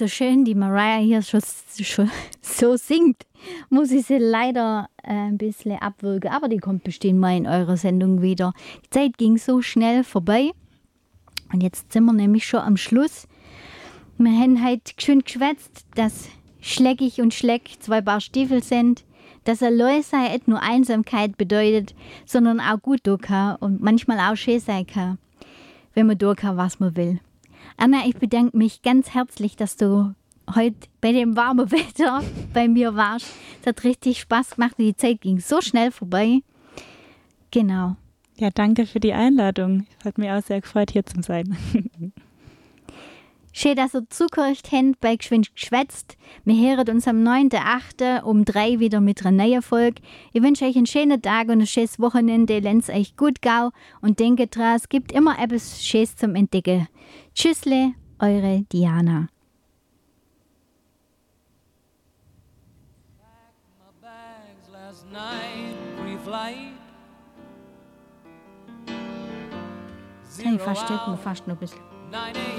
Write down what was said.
so schön die Mariah hier schon so singt, muss ich sie leider ein bisschen abwürgen. Aber die kommt bestimmt mal in eurer Sendung wieder. Die Zeit ging so schnell vorbei. Und jetzt sind wir nämlich schon am Schluss. Wir haben heute schön geschwätzt, dass Schleckig und Schleck 2 Paar Stiefel sind, dass allein sei nicht nur Einsamkeit bedeutet, sondern auch gut tun kann und manchmal auch schön sein kann, wenn man tun kann, was man will. Anna, ich bedanke mich ganz herzlich, dass du heute bei dem warmen Wetter bei mir warst. Es hat richtig Spaß gemacht und die Zeit ging so schnell vorbei. Genau. Ja, danke für die Einladung. Es hat mich auch sehr gefreut, hier zu sein. Schön, dass ihr zugehört habt bei Geschwind geschwätzt. Wir hören uns am 9.8. um 3 wieder mit einer neuen Folge. Ich wünsche euch einen schönen Tag und ein schönes Wochenende. Lasst euch gut gehen und denkt dran, es gibt immer etwas Schönes zum Entdecken. Tschüssle, eure Diana. Ich verstehe fast noch ein bisschen.